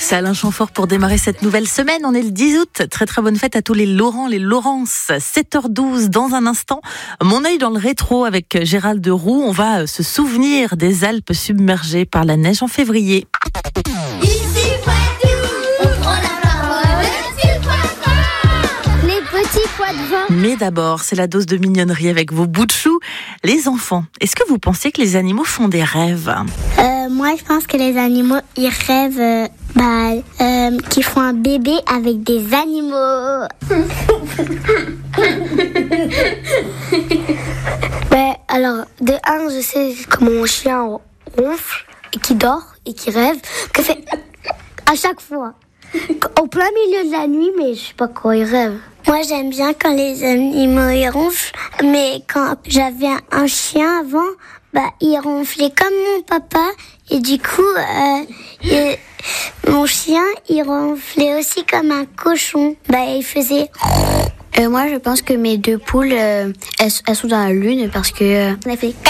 C'est Alain Chamfort pour démarrer cette nouvelle semaine. On est le 10 août. Très très bonne fête à tous les Laurent, les Laurence. 7h12 dans un instant. Mon œil dans le rétro avec Gérald de Roux. On va se souvenir des Alpes submergées par la neige en février. Petit pois de vin. Mais d'abord, c'est la dose de mignonnerie avec vos bouts de chou. Les enfants, est-ce que vous pensez que les animaux font des rêves ? Moi, je pense que les animaux, ils rêvent qu'ils font un bébé avec des animaux. Alors, de un, je sais que mon chien ronfle et qui dort et qui rêve, que fait à chaque fois. Au plein milieu de la nuit, mais je sais pas quoi, il rêve. Moi, j'aime bien quand les animaux ils ronflent, mais quand j'avais un chien avant, il ronflait comme mon papa, et du coup, mon chien, il ronflait aussi comme un cochon. Il faisait... Moi, je pense que mes deux poules, elles sont dans la lune parce que... On a fait...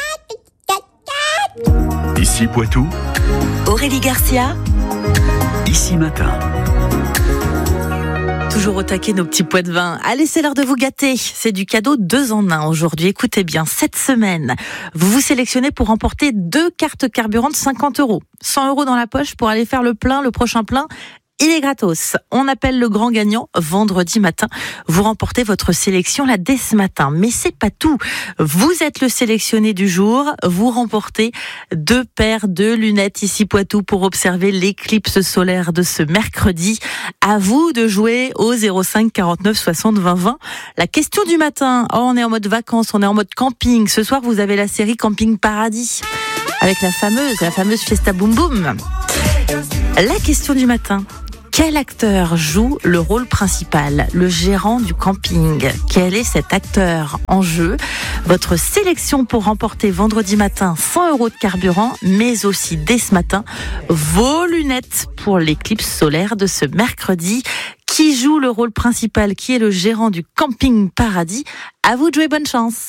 Ici Poitou, Aurélie Garcia. Ici Matin. Toujours au taquet nos petits pois de vin. Allez, c'est l'heure de vous gâter. C'est du cadeau 2 en 1 aujourd'hui. Écoutez bien, cette semaine, vous vous sélectionnez pour remporter 2 cartes carburant de 50 €. 100 € dans la poche pour aller faire le plein, le prochain plein. Il est gratos. On appelle le grand gagnant vendredi matin. Vous remportez votre sélection là dès ce matin. Mais c'est pas tout. Vous êtes le sélectionné du jour. Vous remportez 2 paires de lunettes ici Poitou pour observer l'éclipse solaire de ce mercredi. À vous de jouer au 05 49 60 20 20. La question du matin. On est en mode vacances, on est en mode camping. Ce soir, vous avez la série Camping Paradis avec la fameuse Fiesta Boom Boom. La question du matin. Quel acteur joue le rôle principal, le gérant du camping ? Quel est cet acteur en jeu ? Votre sélection pour remporter vendredi matin 100 € de carburant, mais aussi dès ce matin, vos lunettes pour l'éclipse solaire de ce mercredi. Qui joue le rôle principal ? Qui est le gérant du Camping Paradis ? À vous de jouer, bonne chance.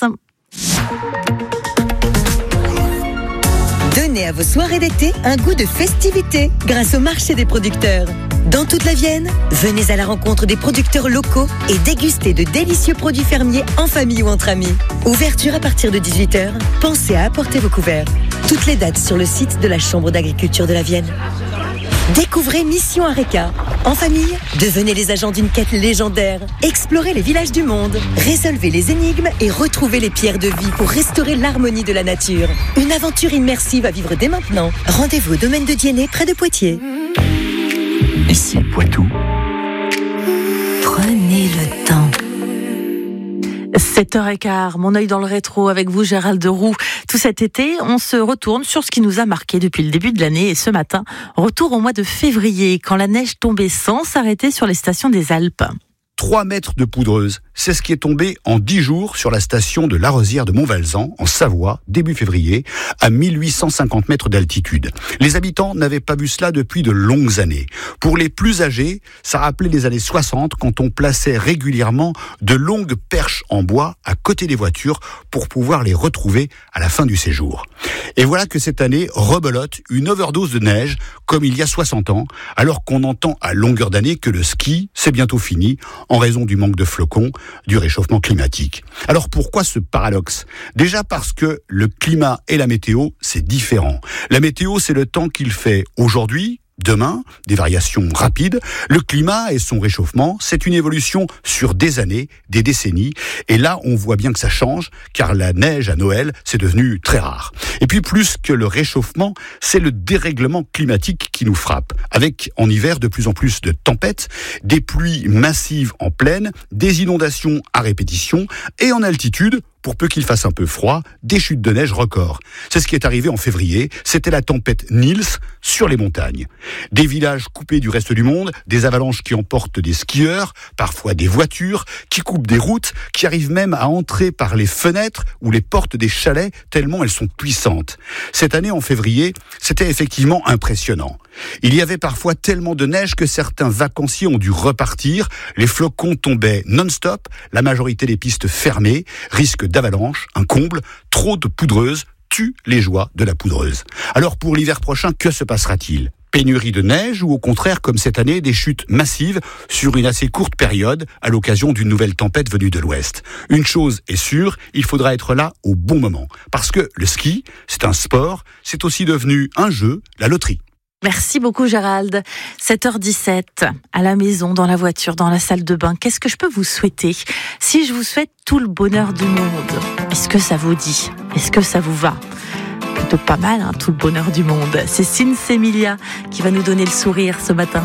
Donnez à vos soirées d'été un goût de festivité grâce au marché des producteurs. Dans toute la Vienne, venez à la rencontre des producteurs locaux et dégustez de délicieux produits fermiers en famille ou entre amis. Ouverture à partir de 18h, pensez à apporter vos couverts. Toutes les dates sur le site de la Chambre d'agriculture de la Vienne. Découvrez Mission Areca. En famille, devenez les agents d'une quête légendaire. Explorez les villages du monde. Résolvez les énigmes et retrouvez les pierres de vie pour restaurer l'harmonie de la nature. Une aventure immersive à vivre dès maintenant. Rendez-vous au domaine de Diennet, près de Poitiers. Ici Poitou, Prenez le temps. 7h15, mon œil dans le rétro avec vous, Gérald de Roux. Tout cet été, on se retourne sur ce qui nous a marqué depuis le début de l'année. Et ce matin, retour au mois de février, quand la neige tombait sans s'arrêter sur les stations des Alpes. 3 mètres de poudreuse, c'est ce qui est tombé en 10 jours sur la station de la Rosière de Montvalzan, en Savoie, début février, à 1850 mètres d'altitude. Les habitants n'avaient pas vu cela depuis de longues années. Pour les plus âgés, ça rappelait les années 60, quand on plaçait régulièrement de longues perches en bois à côté des voitures pour pouvoir les retrouver à la fin du séjour. Et voilà que cette année rebelote une overdose de neige, comme il y a 60 ans, alors qu'on entend à longueur d'année que le ski, c'est bientôt fini, en raison du manque de flocons, du réchauffement climatique. Alors pourquoi ce paradoxe ? Déjà parce que le climat et la météo, c'est différent. La météo, c'est le temps qu'il fait aujourd'hui, demain, des variations rapides. Le climat et son réchauffement, c'est une évolution sur des années, des décennies. Et là, on voit bien que ça change, car la neige à Noël, c'est devenu très rare. Et puis, plus que le réchauffement, c'est le dérèglement climatique qui nous frappe. Avec, en hiver, de plus en plus de tempêtes, des pluies massives en plaine, des inondations à répétition, et en altitude, pour peu qu'il fasse un peu froid, des chutes de neige records. C'est ce qui est arrivé en février, c'était la tempête Nils sur les montagnes. Des villages coupés du reste du monde, des avalanches qui emportent des skieurs, parfois des voitures, qui coupent des routes, qui arrivent même à entrer par les fenêtres ou les portes des chalets, tellement elles sont puissantes. Cette année, en février, c'était effectivement impressionnant. Il y avait parfois tellement de neige que certains vacanciers ont dû repartir, les flocons tombaient non-stop, la majorité des pistes fermées, risque d'avalanche, un comble, trop de poudreuse tue les joies de la poudreuse. Alors pour l'hiver prochain, que se passera-t-il ? Pénurie de neige ou au contraire, comme cette année, des chutes massives sur une assez courte période à l'occasion d'une nouvelle tempête venue de l'ouest. Une chose est sûre, il faudra être là au bon moment. Parce que le ski, c'est un sport, c'est aussi devenu un jeu, la loterie. Merci beaucoup Gérald. 7h17, à la maison, dans la voiture, dans la salle de bain, qu'est-ce que je peux vous souhaiter? Si je vous souhaite tout le bonheur du monde, est-ce que ça vous dit? Est-ce que ça vous va? Plutôt pas mal, tout le bonheur du monde. C'est Sinsemilia qui va nous donner le sourire ce matin.